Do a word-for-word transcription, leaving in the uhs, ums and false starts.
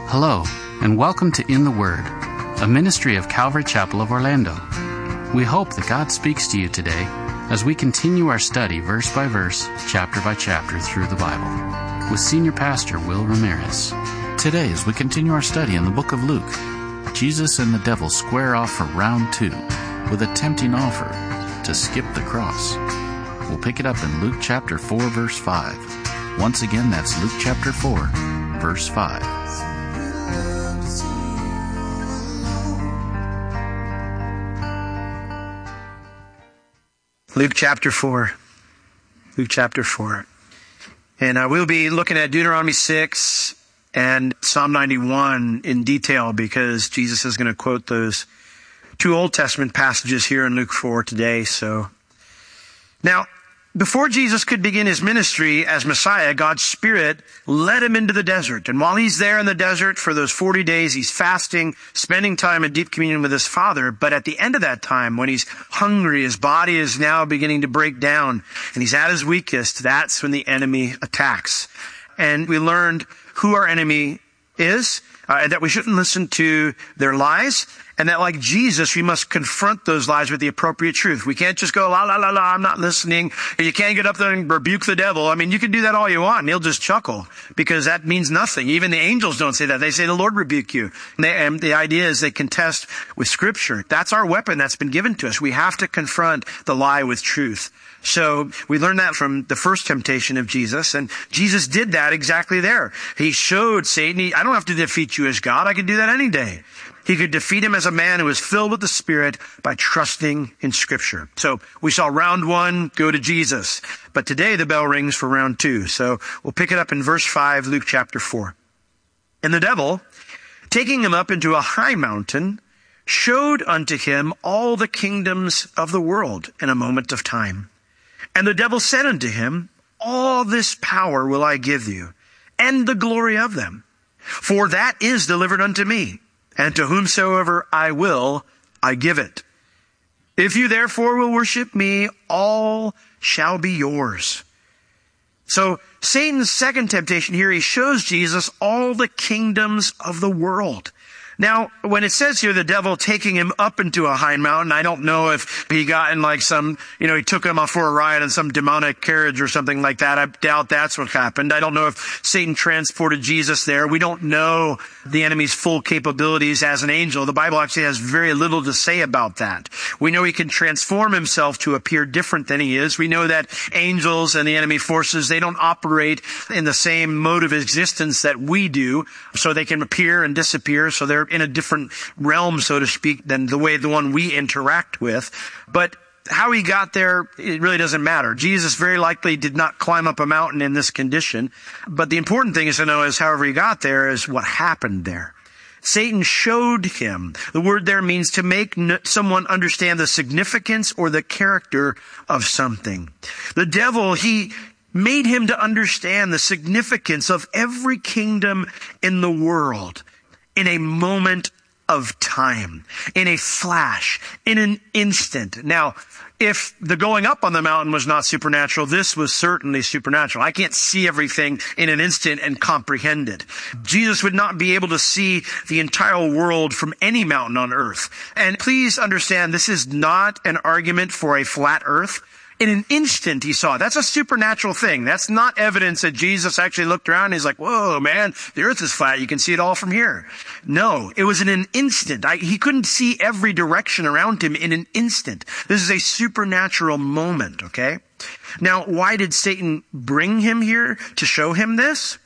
Hello, and welcome to In the Word, a ministry of Calvary Chapel of Orlando. We hope that God speaks to you today as we continue our study verse by verse, chapter by chapter through the Bible, with Senior Pastor Will Ramirez. Today, as we continue our study in the book of Luke, Jesus and the devil square off for round two with a tempting offer to skip the cross. We'll pick it up in Luke chapter four, verse five. Once again, that's Luke chapter four, verse five. Luke chapter four. Luke chapter four. And uh, we'll be looking at Deuteronomy six and Psalm ninety-one in detail because Jesus is going to quote those two Old Testament passages here in Luke four today. So now, before Jesus could begin his ministry as Messiah, God's Spirit led him into the desert. And while he's there in the desert for those forty days, he's fasting, spending time in deep communion with his Father. But at the end of that time, when he's hungry, his body is now beginning to break down, and he's at his weakest, that's when the enemy attacks. And we learned who our enemy is, uh, that we shouldn't listen to their lies, and that like Jesus, we must confront those lies with the appropriate truth. We can't just go, la, la, la, la, I'm not listening. You can't get up there and rebuke the devil. I mean, you can do that all you want, and he'll just chuckle, because that means nothing. Even the angels don't say that. They say, the Lord rebuke you. And, they, and the idea is they contest with Scripture. That's our weapon that's been given to us. We have to confront the lie with truth. So we learned that from the first temptation of Jesus, and Jesus did that exactly there. He showed Satan, he, I don't have to defeat you as God. I can do that any day. He could defeat him as a man who was filled with the Spirit by trusting in Scripture. So we saw round one go to Jesus, but today the bell rings for round two. So we'll pick it up in verse five, Luke chapter four. And the devil, taking him up into a high mountain, showed unto him all the kingdoms of the world in a moment of time. And the devil said unto him, all this power will I give you, and the glory of them. For that is delivered unto me, and to whomsoever I will, I give it. If you therefore will worship me, all shall be yours. So Satan's second temptation here, he shows Jesus all the kingdoms of the world. Now, when it says here, the devil taking him up into a high mountain, I don't know if he got in like some, you know, he took him off for a ride in some demonic carriage or something like that. I doubt that's what happened. I don't know if Satan transported Jesus there. We don't know the enemy's full capabilities as an angel. The Bible actually has very little to say about that. We know he can transform himself to appear different than he is. We know that angels and the enemy forces, they don't operate in the same mode of existence that we do. So they can appear and disappear. So they're in a different realm, so to speak, than the way the one we interact with. But how he got there, it really doesn't matter. Jesus very likely did not climb up a mountain in this condition. But the important thing is to know is however he got there is what happened there. Satan showed him. The word there means to make someone understand the significance or the character of something. The devil, he made him to understand the significance of every kingdom in the world in a moment of time, in a flash, in an instant. Now, if the going up on the mountain was not supernatural, this was certainly supernatural. I can't see everything in an instant and comprehend it. Jesus would not be able to see the entire world from any mountain on earth. And please understand, this is not an argument for a flat earth. In an instant, he saw it. That's a supernatural thing. That's not evidence that Jesus actually looked around and he's like, whoa, man, the earth is flat. You can see it all from here. No, it was in an instant. I, he couldn't see every direction around him in an instant. This is a supernatural moment, okay? Now, why did Satan bring him here to show him this?